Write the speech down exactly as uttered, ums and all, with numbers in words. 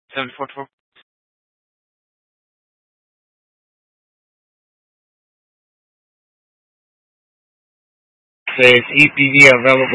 seven four four. Says E P V available.